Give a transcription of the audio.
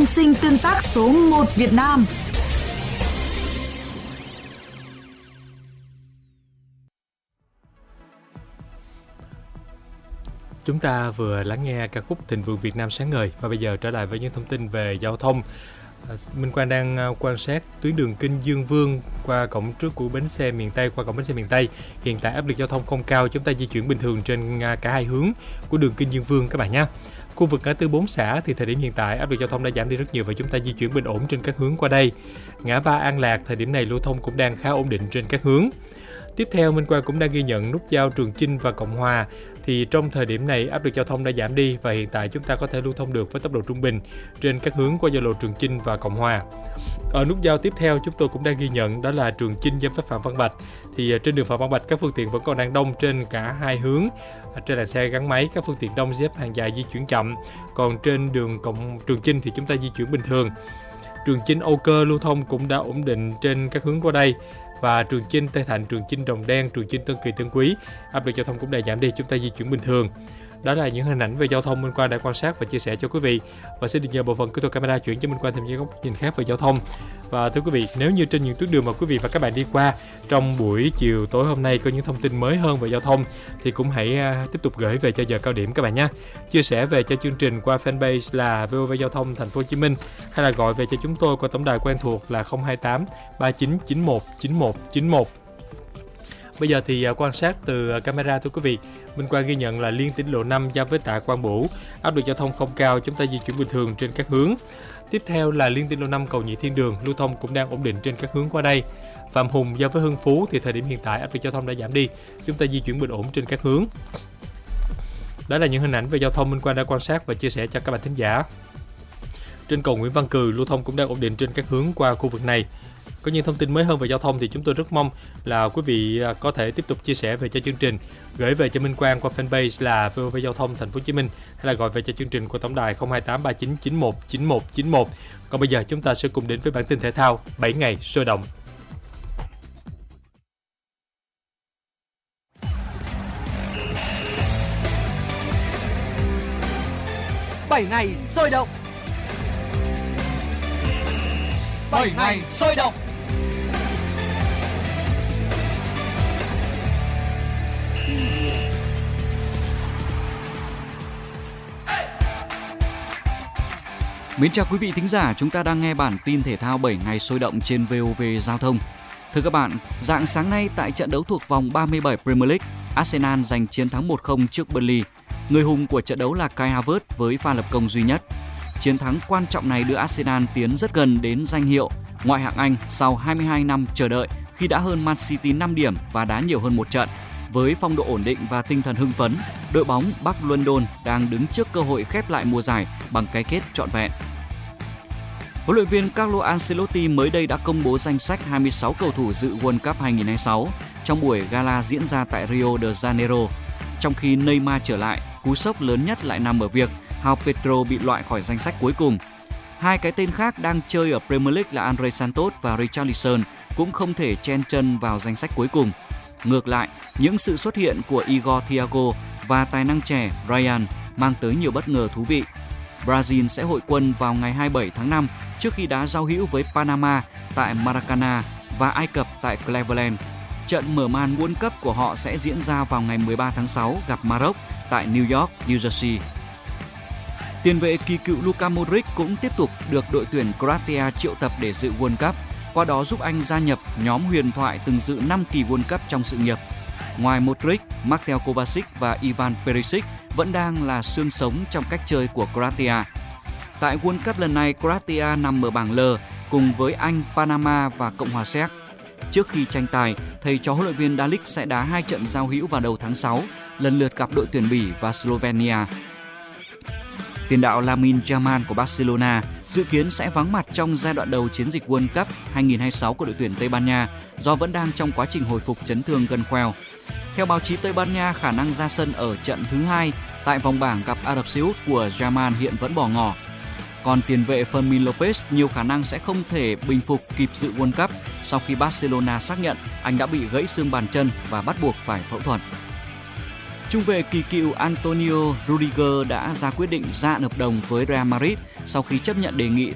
An sinh tương tác số 1 Việt Nam. Chúng ta vừa lắng nghe ca khúc Thịnh Vượng Việt Nam sáng ngời và bây giờ trở lại với những thông tin về giao thông. Minh Quang đang quan sát tuyến đường Kinh Dương Vương qua cổng trước của bến xe miền Tây, qua cổng bến xe miền Tây. Hiện tại áp lực giao thông không cao, chúng ta di chuyển bình thường trên cả hai hướng của đường Kinh Dương Vương các bạn nhé. Khu vực ngã tư 4 xã thì thời điểm hiện tại áp lực giao thông đã giảm đi rất nhiều và chúng ta di chuyển bình ổn trên các hướng qua đây. Ngã ba An Lạc thời điểm này lưu thông cũng đang khá ổn định trên các hướng. Tiếp theo, Minh Quang cũng đang ghi nhận nút giao Trường Chinh và Cộng Hòa thì trong thời điểm này áp lực giao thông đã giảm đi và hiện tại chúng ta có thể lưu thông được với tốc độ trung bình trên các hướng qua giao lộ Trường Chinh và Cộng Hòa. Ở nút giao tiếp theo chúng tôi cũng đang ghi nhận đó là Trường Chinh giáp với Phạm Văn Bạch thì trên đường Phạm Văn Bạch các phương tiện vẫn còn đang đông trên cả hai hướng. Trên làn xe gắn máy các phương tiện đông xếp hàng dài di chuyển chậm, còn trên đường Trường Chinh thì chúng ta di chuyển bình thường. Trường Chinh Âu Cơ lưu thông cũng đã ổn định trên các hướng qua đây. Và Trường Chinh Tây Thạnh, Trường Chinh Đồng Đen, Trường Chinh Tân Kỳ Tân Quý áp lực giao thông cũng đã giảm đi, chúng ta di chuyển bình thường. Đó là những hình ảnh về giao thông Minh Quang đã quan sát và chia sẻ cho quý vị. Và xin được nhờ bộ phận kỹ thuật camera chuyển cho Minh Quang thêm những góc nhìn khác về giao thông. Và thưa quý vị, nếu như trên những tuyến đường mà quý vị và các bạn đi qua trong buổi chiều tối hôm nay có những thông tin mới hơn về giao thông thì cũng hãy tiếp tục gửi về cho giờ cao điểm các bạn nhé. Chia sẻ về cho chương trình qua fanpage là VOV Giao thông Thành phố Hồ Chí Minh hay là gọi về cho chúng tôi qua tổng đài quen thuộc là 028 3991 9191. Bây giờ thì quan sát từ camera thưa quý vị, Minh Quang ghi nhận là liên tỉnh lộ 5 giao với Tạ Quang Bửu, áp lực giao thông không cao, chúng ta di chuyển bình thường trên các hướng. Tiếp theo là liên tỉnh lộ 5 cầu Nhị Thiên Đường, lưu thông cũng đang ổn định trên các hướng qua đây. Phạm Hùng giao với Hưng Phú thì thời điểm hiện tại áp lực giao thông đã giảm đi, chúng ta di chuyển bình ổn trên các hướng. Đó là những hình ảnh về giao thông Minh Quang đã quan sát và chia sẻ cho các bạn thính giả. Trên cầu Nguyễn Văn Cừ, lưu thông cũng đang ổn định trên các hướng qua khu vực này. Có những thông tin mới hơn về giao thông thì chúng tôi rất mong là quý vị có thể tiếp tục chia sẻ về cho chương trình, gửi về cho Minh Quang qua fanpage là VOV Giao thông Thành phố Hồ Chí Minh hay là gọi về cho chương trình qua tổng đài 028 39 91 91 91. Còn bây giờ chúng ta sẽ cùng đến với bản tin thể thao 7 ngày sôi động. 7 ngày sôi động. 7 ngày sôi động. Mến chào quý vị thính giả, chúng ta đang nghe bản tin thể thao 7 ngày sôi động trên VOV Giao thông. Thưa các bạn, rạng sáng nay tại trận đấu thuộc vòng 37 Premier League, Arsenal giành chiến thắng 1-0 trước Burnley. Người hùng của trận đấu là Kai Havertz với pha lập công duy nhất. Chiến thắng quan trọng này đưa Arsenal tiến rất gần đến danh hiệu ngoại hạng Anh sau 22 năm chờ đợi khi đã hơn Man City 5 điểm và đá nhiều hơn một trận. Với phong độ ổn định và tinh thần hưng phấn, đội bóng Bắc London đang đứng trước cơ hội khép lại mùa giải bằng cái kết trọn vẹn. Huấn luyện viên Carlo Ancelotti mới đây đã công bố danh sách 26 cầu thủ dự World Cup 2026 trong buổi gala diễn ra tại Rio de Janeiro. Trong khi Neymar trở lại, cú sốc lớn nhất lại nằm ở việc João Pedro bị loại khỏi danh sách cuối cùng. Hai cái tên khác đang chơi ở Premier League là Andre Santos và Richarlison cũng không thể chen chân vào danh sách cuối cùng. Ngược lại, những sự xuất hiện của Igor Thiago và tài năng trẻ Ryan mang tới nhiều bất ngờ thú vị. Brazil sẽ hội quân vào ngày 27 tháng 5 trước khi đá giao hữu với Panama tại Maracana và Ai Cập tại Cleveland. Trận mở màn World Cup của họ sẽ diễn ra vào ngày 13 tháng 6 gặp Maroc tại New York, New Jersey. Tiền vệ kỳ cựu Luka Modric cũng tiếp tục được đội tuyển Croatia triệu tập để dự World Cup, qua đó giúp anh gia nhập nhóm huyền thoại từng dự 5 kỳ World Cup trong sự nghiệp. Ngoài Modric, Mateo Kovacic và Ivan Perisic vẫn đang là xương sống trong cách chơi của Croatia. Tại World Cup lần này, Croatia nằm ở bảng L cùng với Anh, Panama và Cộng hòa Séc. Trước khi tranh tài, thầy trò huấn luyện viên Dalic sẽ đá 2 trận giao hữu vào đầu tháng 6, lần lượt gặp đội tuyển Bỉ và Slovenia. Tiền đạo Lamine Yamal của Barcelona dự kiến sẽ vắng mặt trong giai đoạn đầu chiến dịch World Cup 2026 của đội tuyển Tây Ban Nha do vẫn đang trong quá trình hồi phục chấn thương gân khoeo. Theo báo chí Tây Ban Nha, khả năng ra sân ở trận thứ 2 tại vòng bảng gặp Ả Rập Xê Út của Yamal hiện vẫn bỏ ngỏ. Còn tiền vệ Fermin Lopez nhiều khả năng sẽ không thể bình phục kịp dự World Cup sau khi Barcelona xác nhận anh đã bị gãy xương bàn chân và bắt buộc phải phẫu thuật. Trung vệ kỳ cựu Antonio Rudiger đã ra quyết định gia hạn hợp đồng với Real Madrid sau khi chấp nhận đề nghị